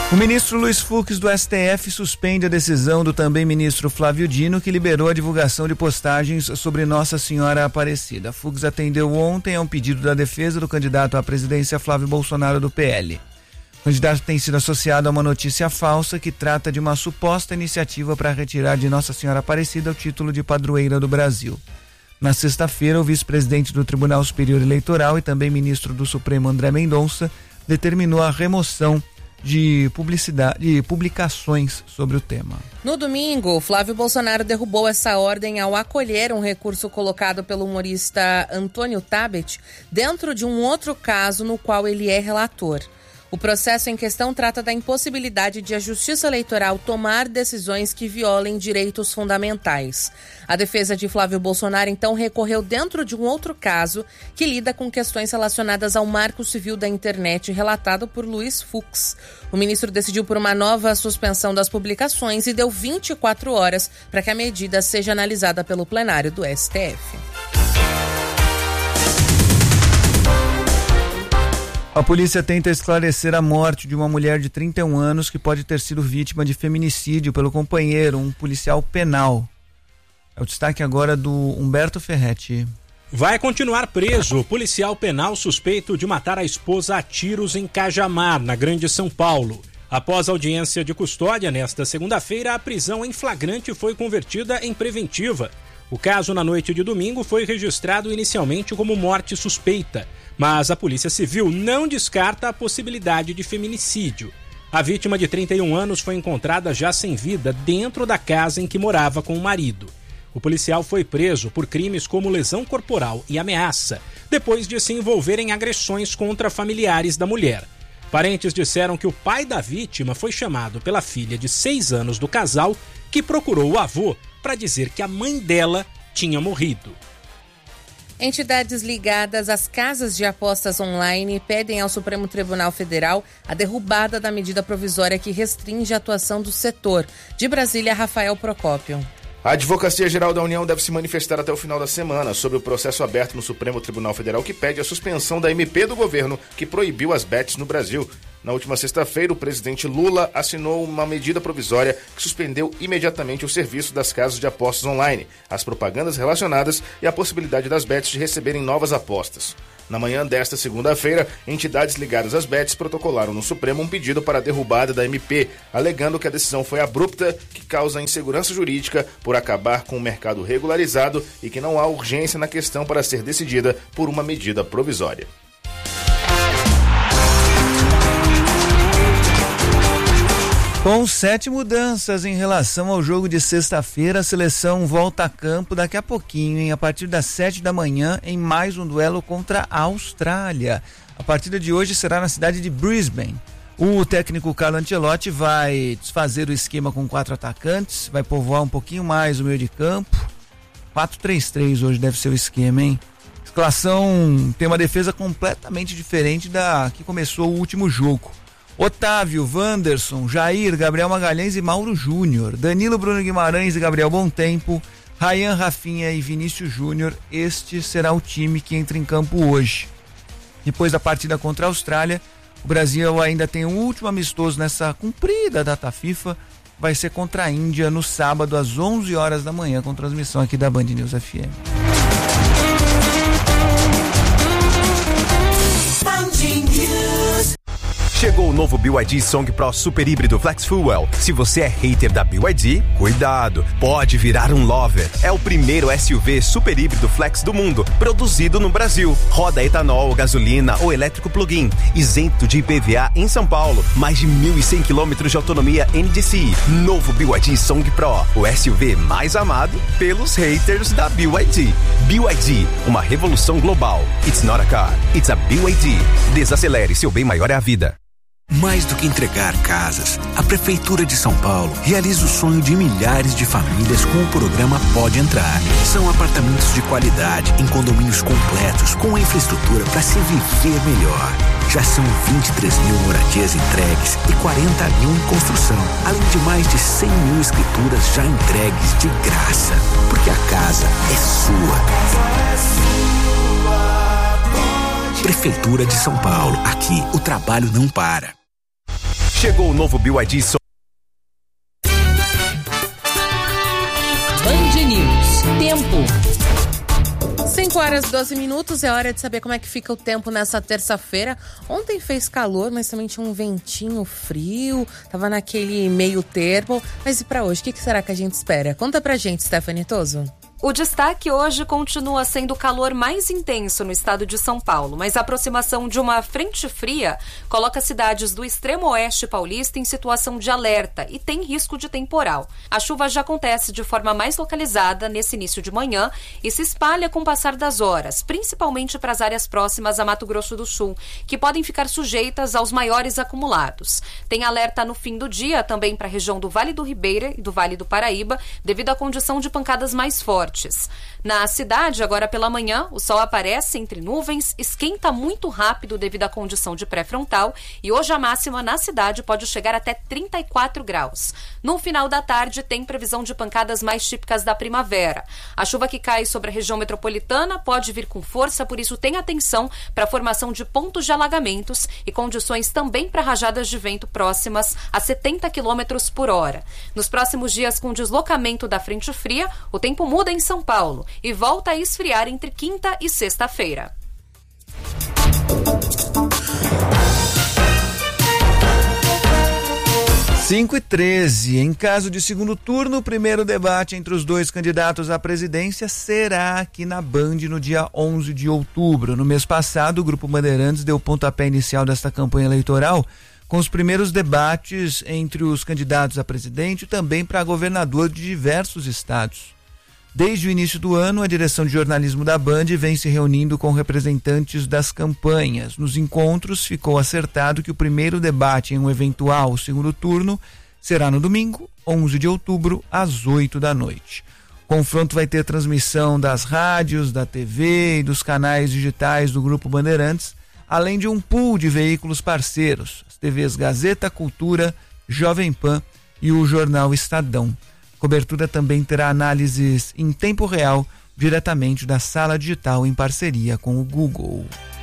O ministro Luiz Fux do STF suspende a decisão do também ministro Flávio Dino, que liberou a divulgação de postagens sobre Nossa Senhora Aparecida. Fux atendeu ontem a um pedido da defesa do candidato à presidência Flávio Bolsonaro do PL. O candidato tem sido associado a uma notícia falsa que trata de uma suposta iniciativa para retirar de Nossa Senhora Aparecida o título de padroeira do Brasil. Na sexta-feira, o vice-presidente do Tribunal Superior Eleitoral e também ministro do Supremo André Mendonça determinou a remoção de publicações sobre o tema. No domingo, Flávio Bolsonaro derrubou essa ordem ao acolher um recurso colocado pelo humorista Antônio Tabet dentro de um outro caso no qual ele é relator. O processo em questão trata da impossibilidade de a Justiça Eleitoral tomar decisões que violem direitos fundamentais. A defesa de Flávio Bolsonaro, então, recorreu dentro de um outro caso que lida com questões relacionadas ao Marco Civil da Internet, relatado por Luiz Fux. O ministro decidiu por uma nova suspensão das publicações e deu 24 horas para que a medida seja analisada pelo plenário do STF. A polícia tenta esclarecer a morte de uma mulher de 31 anos que pode ter sido vítima de feminicídio pelo companheiro, um policial penal. É o destaque agora do Humberto Ferretti. Vai continuar preso o policial penal suspeito de matar a esposa a tiros em Cajamar, na Grande São Paulo. Após audiência de custódia nesta segunda-feira, a prisão em flagrante foi convertida em preventiva. O caso, na noite de domingo, foi registrado inicialmente como morte suspeita, mas a Polícia Civil não descarta a possibilidade de feminicídio. A vítima de 31 anos foi encontrada já sem vida dentro da casa em que morava com o marido. O policial foi preso por crimes como lesão corporal e ameaça, depois de se envolver em agressões contra familiares da mulher. Parentes disseram que o pai da vítima foi chamado pela filha de 6 anos do casal, que procurou o avô para dizer que a mãe dela tinha morrido. Entidades ligadas às casas de apostas online pedem ao Supremo Tribunal Federal a derrubada da medida provisória que restringe a atuação do setor. De Brasília, Rafael Procópio. A Advocacia Geral da União deve se manifestar até o final da semana sobre o processo aberto no Supremo Tribunal Federal que pede a suspensão da MP do governo que proibiu as bets no Brasil. Na última sexta-feira, o presidente Lula assinou uma medida provisória que suspendeu imediatamente o serviço das casas de apostas online, as propagandas relacionadas e a possibilidade das bets de receberem novas apostas. Na manhã desta segunda-feira, entidades ligadas às bets protocolaram no Supremo um pedido para a derrubada da MP, alegando que a decisão foi abrupta, que causa insegurança jurídica por acabar com o mercado regularizado e que não há urgência na questão para ser decidida por uma medida provisória. Com 7 mudanças em relação ao jogo de sexta-feira, a seleção volta a campo daqui a pouquinho, hein? A partir das 7 da manhã, em mais um duelo contra a Austrália. A partida de hoje será na cidade de Brisbane. O técnico Carlo Ancelotti vai desfazer o esquema com 4 atacantes, vai povoar um pouquinho mais o meio de campo. 4-3-3 hoje deve ser o esquema, hein? A escalação tem uma defesa completamente diferente da que começou o último jogo. Otávio, Wanderson, Jair, Gabriel Magalhães e Mauro Júnior, Danilo, Bruno Guimarães e Gabriel Bontempo, Ryan, Rafinha e Vinícius Júnior. Este será o time que entra em campo hoje. Depois da partida contra a Austrália, o Brasil ainda tem um último amistoso nessa cumprida data FIFA. Vai ser contra a Índia no sábado às 11 horas da manhã, com transmissão aqui da Band News FM. Chegou o novo BYD Song Pro Super Híbrido Flex Fuel. Se você é hater da BYD, cuidado, pode virar um lover. É o primeiro SUV super híbrido flex do mundo, produzido no Brasil. Roda etanol, gasolina ou elétrico plug-in, isento de IPVA em São Paulo. Mais de 1.100 km de autonomia NDCi. Novo BYD Song Pro, o SUV mais amado pelos haters da BYD. BYD, uma revolução global. It's not a car, it's a BYD. Desacelere, seu bem maior é a vida. Mais do que entregar casas, a Prefeitura de São Paulo realiza o sonho de milhares de famílias com o programa Pode Entrar. São apartamentos de qualidade, em condomínios completos, com infraestrutura para se viver melhor. Já são 23 mil moradias entregues e 40 mil em construção, além de mais de 100 mil escrituras já entregues de graça. Porque a casa é sua. Prefeitura de São Paulo. Aqui o trabalho não para. Chegou o novo BYD Som. Band News. Tempo. 5h12, é hora de saber como é que fica o tempo nessa terça-feira. Ontem fez calor, mas também tinha um ventinho frio, tava naquele meio termo. Mas e pra hoje, o que será que a gente espera? Conta pra gente, Stephanie Toso. O destaque hoje continua sendo o calor mais intenso no estado de São Paulo, mas a aproximação de uma frente fria coloca cidades do extremo oeste paulista em situação de alerta e tem risco de temporal. A chuva já acontece de forma mais localizada nesse início de manhã e se espalha com o passar das horas, principalmente para as áreas próximas a Mato Grosso do Sul, que podem ficar sujeitas aos maiores acumulados. Tem alerta no fim do dia também para a região do Vale do Ribeira e do Vale do Paraíba, devido à condição de pancadas mais fortes. Na cidade, agora pela manhã, o sol aparece entre nuvens, esquenta muito rápido devido à condição de pré-frontal e hoje a máxima na cidade pode chegar até 34 graus. No final da tarde, tem previsão de pancadas mais típicas da primavera. A chuva que cai sobre a região metropolitana pode vir com força, por isso tenha atenção para a formação de pontos de alagamentos e condições também para rajadas de vento próximas a 70 km por hora. Nos próximos dias, com o deslocamento da frente fria, o tempo muda em São Paulo e volta a esfriar entre quinta e sexta-feira. Cinco e 13. Em caso de segundo turno, o primeiro debate entre os dois candidatos à presidência será aqui na Band no dia 11 de outubro. No mês passado, o Grupo Bandeirantes deu o pontapé inicial desta campanha eleitoral com os primeiros debates entre os candidatos a presidente e também para governador de diversos estados. Desde o início do ano, a direção de jornalismo da Band vem se reunindo com representantes das campanhas. Nos encontros, ficou acertado que o primeiro debate em um eventual segundo turno será no domingo, 11 de outubro, às 8 da noite. O confronto vai ter transmissão das rádios, da TV e dos canais digitais do Grupo Bandeirantes, além de um pool de veículos parceiros, as TVs Gazeta, Cultura, Jovem Pan e o Jornal Estadão. Cobertura também terá análises em tempo real, diretamente da sala digital em parceria com o Google.